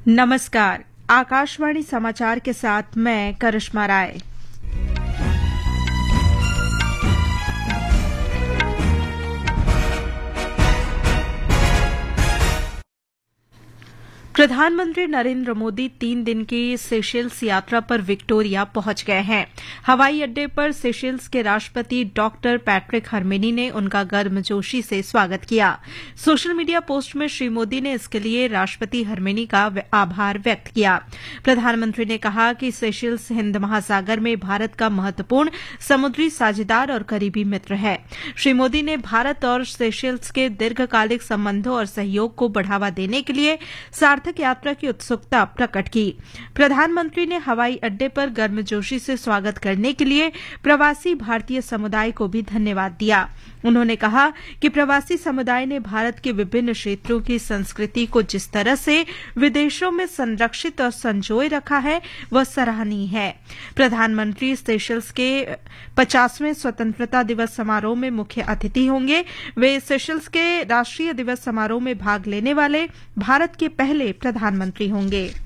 नमस्कार। आकाशवाणी समाचार के साथ मैं करिश्मा राय। प्रधानमंत्री नरेंद्र मोदी 3 दिन की सेशेल्स यात्रा पर विक्टोरिया पहुंच गए हैं। हवाई अड्डे पर सेशेल्स के राष्ट्रपति डॉक्टर पैट्रिक हरमिनी ने उनका गर्मजोशी से स्वागत किया। सोशल मीडिया पोस्ट में श्री मोदी ने इसके लिए राष्ट्रपति हरमिनी का आभार व्यक्त किया। प्रधानमंत्री ने कहा कि सेशेल्स हिंद महासागर में भारत का महत्वपूर्ण समुद्री साझेदार और करीबी मित्र है। श्री मोदी ने भारत और सेशेल्स के दीर्घकालिक संबंधों और सहयोग को बढ़ावा देने के लिए सार्थक यात्रा की उत्सुकता प्रकट की। प्रधानमंत्री ने हवाई अड्डे पर गर्मजोशी से स्वागत करने के लिए प्रवासी भारतीय समुदाय को भी धन्यवाद दिया। उन्होंने कहा कि प्रवासी समुदाय ने भारत के विभिन्न क्षेत्रों की संस्कृति को जिस तरह से विदेशों में संरक्षित और संजोए रखा है वह सराहनीय है। प्रधानमंत्री सेशेल्स के 50वें स्वतंत्रता दिवस समारोह में मुख्य अतिथि होंगे। वे सेशेल्स के राष्ट्रीय दिवस समारोह में भाग लेने वाले भारत के पहले प्रधानमंत्री होंगे।